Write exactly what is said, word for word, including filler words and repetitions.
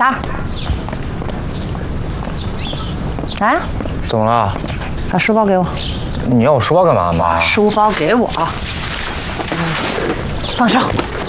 打。哎， 怎么了？ 把书包给我。 你要我书包干嘛，妈？ 书包给我。放手。